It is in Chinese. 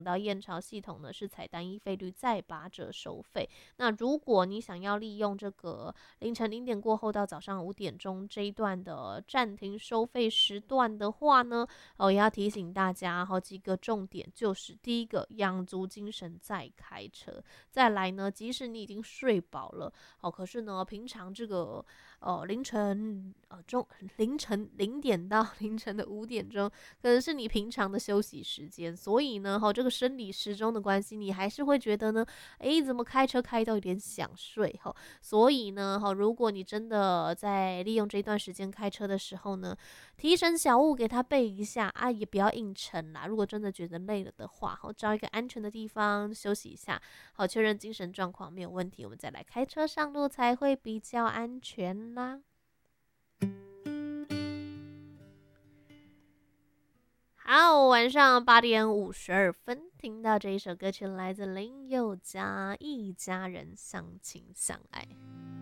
到燕巢系统呢是采单一费率再8折收费。那如果你想要利用这个凌晨0点过后到早上5点钟这一段的暂停收费时段的话呢，也要提醒大家好几个重点，就是第一个，养足精神再开车；再来呢，即使你已经睡饱了，可是呢，平常这个凌晨凌晨0点到凌晨的5点钟，可能是你平常的休息时间，所以呢，这个生理时钟的关系，你还是会觉得呢，怎么开车开到有点想睡所以呢，如果你真的在利用这段时间开车的时候呢，提神小物给他备一下啊，也不要硬撑啦。如果真的觉得累了的话，找一个安全的地方休息一下，确认精神状况没有问题，我们再来开车上路才会比较安全啦。好，晚上8点52分，听到这一首歌曲来自林宥嘉，《一家人相亲相爱》。